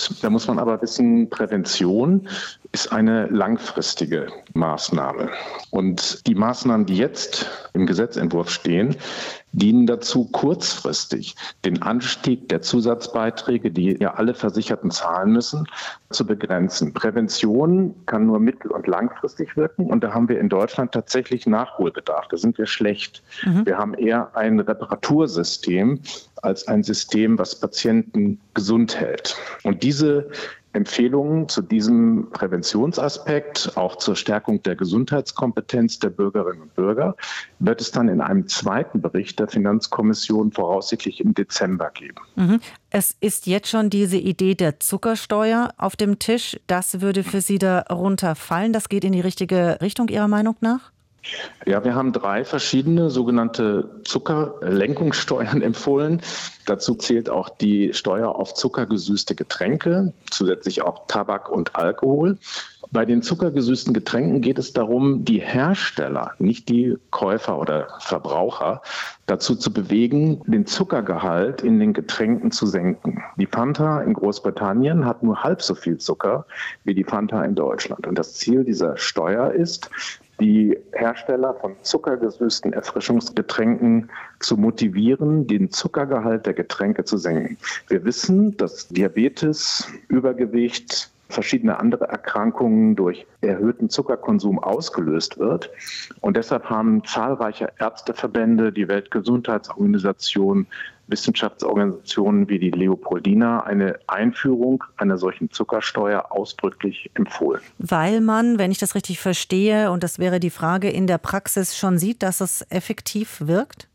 Da muss man aber wissen, Prävention ist eine langfristige Maßnahme. Und die Maßnahmen, die jetzt im Gesetzentwurf stehen, dienen dazu, kurzfristig den Anstieg der Zusatzbeiträge, die ja alle Versicherten zahlen müssen, zu begrenzen. Prävention kann nur mittel- und langfristig wirken und da haben wir in Deutschland tatsächlich Nachholbedarf. Da sind wir schlecht. Wir haben eher ein Reparatursystem als ein System, was Patienten gesund hält. Und diese Empfehlungen zu diesem Präventionsaspekt, auch zur Stärkung der Gesundheitskompetenz der Bürgerinnen und Bürger, wird es dann in einem zweiten Bericht der Finanzkommission voraussichtlich im Dezember geben. Es ist jetzt schon diese Idee der Zuckersteuer auf dem Tisch. Das würde für Sie darunter fallen. Das geht in die richtige Richtung Ihrer Meinung nach? Ja, wir haben 3 verschiedene sogenannte Zuckerlenkungssteuern empfohlen. Dazu zählt auch die Steuer auf zuckergesüßte Getränke, zusätzlich auch Tabak und Alkohol. Bei den zuckergesüßten Getränken geht es darum, die Hersteller, nicht die Käufer oder Verbraucher, dazu zu bewegen, den Zuckergehalt in den Getränken zu senken. Die Fanta in Großbritannien hat nur halb so viel Zucker wie die Fanta in Deutschland. Und das Ziel dieser Steuer ist, die Hersteller von zuckergesüßten Erfrischungsgetränken zu motivieren, den Zuckergehalt der Getränke zu senken. Wir wissen, dass Diabetes, Übergewicht, verschiedene andere Erkrankungen durch erhöhten Zuckerkonsum ausgelöst wird. Und deshalb haben zahlreiche Ärzteverbände, die Weltgesundheitsorganisation, Wissenschaftsorganisationen wie die Leopoldina eine Einführung einer solchen Zuckersteuer ausdrücklich empfohlen. Weil man, wenn ich das richtig verstehe, und das wäre die Frage, in der Praxis schon sieht, dass es effektiv wirkt?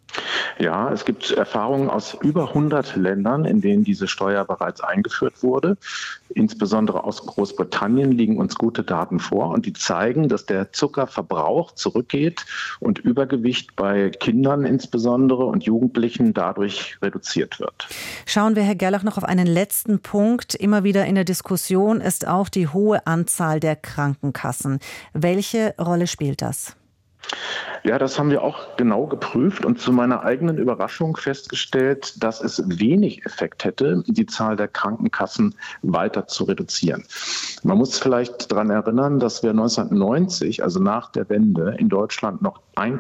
Ja, es gibt Erfahrungen aus über 100 Ländern, in denen diese Steuer bereits eingeführt wurde. Insbesondere aus Großbritannien liegen uns gute Daten vor und die zeigen, dass der Zuckerverbrauch zurückgeht und Übergewicht bei Kindern insbesondere und Jugendlichen dadurch reduziert wird. Schauen wir, Herr Gerlach, noch auf einen letzten Punkt. Immer wieder in der Diskussion ist auch die hohe Anzahl der Krankenkassen. Welche Rolle spielt das? Ja, das haben wir auch genau geprüft und zu meiner eigenen Überraschung festgestellt, dass es wenig Effekt hätte, die Zahl der Krankenkassen weiter zu reduzieren. Man muss vielleicht daran erinnern, dass wir 1990, also nach der Wende, in Deutschland noch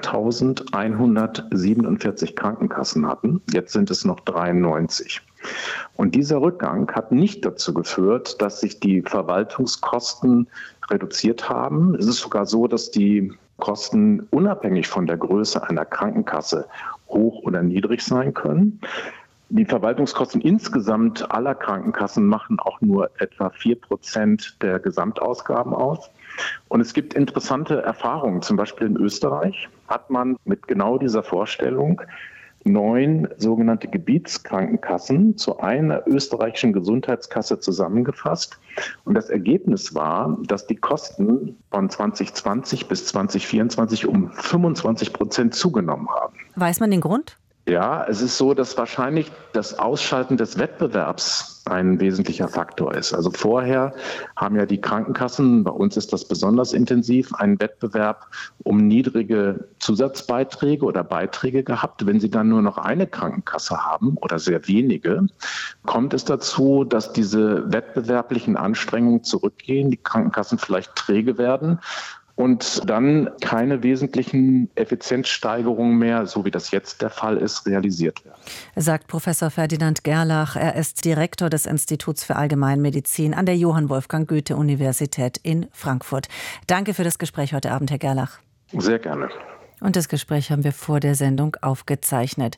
1147 Krankenkassen hatten. Jetzt sind es noch 93. Und dieser Rückgang hat nicht dazu geführt, dass sich die Verwaltungskosten reduziert haben. Es ist sogar so, dass die Kosten unabhängig von der Größe einer Krankenkasse hoch oder niedrig sein können. Die Verwaltungskosten insgesamt aller Krankenkassen machen auch nur etwa 4% der Gesamtausgaben aus. Und es gibt interessante Erfahrungen. Zum Beispiel in Österreich hat man mit genau dieser Vorstellung 9 sogenannte Gebietskrankenkassen zu einer österreichischen Gesundheitskasse zusammengefasst. Und das Ergebnis war, dass die Kosten von 2020 bis 2024 um 25% zugenommen haben. Weiß man den Grund? Ja, es ist so, dass wahrscheinlich das Ausschalten des Wettbewerbs ein wesentlicher Faktor ist. Also vorher haben ja die Krankenkassen, bei uns ist das besonders intensiv, einen Wettbewerb um niedrige Zusatzbeiträge oder Beiträge gehabt. Wenn sie dann nur noch eine Krankenkasse haben oder sehr wenige, kommt es dazu, dass diese wettbewerblichen Anstrengungen zurückgehen, die Krankenkassen vielleicht träge werden und dann keine wesentlichen Effizienzsteigerungen mehr, so wie das jetzt der Fall ist, realisiert werden. Sagt Professor Ferdinand Gerlach. Er ist Direktor des Instituts für Allgemeinmedizin an der Johann Wolfgang Goethe-Universität in Frankfurt. Danke für das Gespräch heute Abend, Herr Gerlach. Sehr gerne. Und das Gespräch haben wir vor der Sendung aufgezeichnet.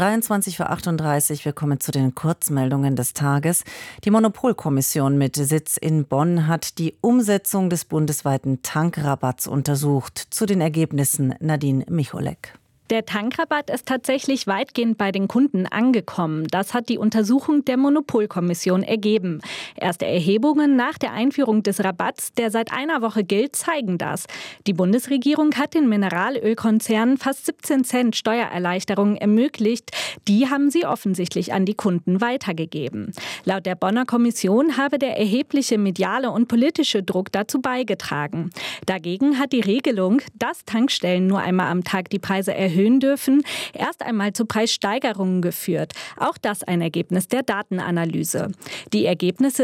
23:38 Uhr, wir kommen zu den Kurzmeldungen des Tages. Die Monopolkommission mit Sitz in Bonn hat die Umsetzung des bundesweiten Tankrabatts untersucht. Zu den Ergebnissen Nadine Micholek. Der Tankrabatt ist tatsächlich weitgehend bei den Kunden angekommen. Das hat die Untersuchung der Monopolkommission ergeben. Erste Erhebungen nach der Einführung des Rabatts, der seit einer Woche gilt, zeigen das. Die Bundesregierung hat den Mineralölkonzernen fast 17 Cent Steuererleichterungen ermöglicht. Die haben sie offensichtlich an die Kunden weitergegeben. Laut der Bonner Kommission habe der erhebliche mediale und politische Druck dazu beigetragen. Dagegen hat die Regelung, dass Tankstellen nur einmal am Tag die Preise erhöhen dürfen, erst einmal zu Preissteigerungen geführt. Auch das ein Ergebnis der Datenanalyse. Die Ergebnisse